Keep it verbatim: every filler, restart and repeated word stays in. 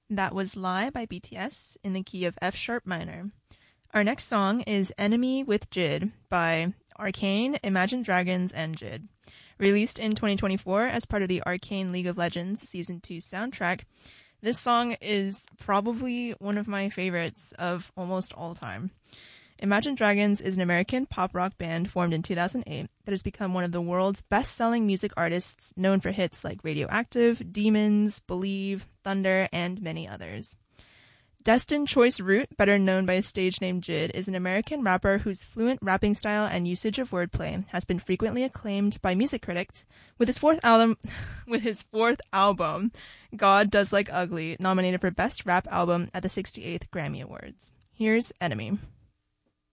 That was Lie by B T S in the key of F sharp minor. Our next song is Enemy with Jid by Arcane, Imagine Dragons, and Jid. Released in twenty twenty-four as part of the Arcane League of Legends Season two soundtrack, this song is probably one of my favorites of almost all time. Imagine Dragons is an American pop rock band formed in two thousand eight that has become one of the world's best-selling music artists, known for hits like Radioactive, Demons, Believe, Thunder, and many others. Destin Choice Root, better known by his stage name Jid, is an American rapper whose fluent rapping style and usage of wordplay has been frequently acclaimed by music critics, with his fourth album, with his fourth album, God Does Like Ugly, nominated for Best Rap Album at the sixty-eighth Grammy Awards. Here's Enemy.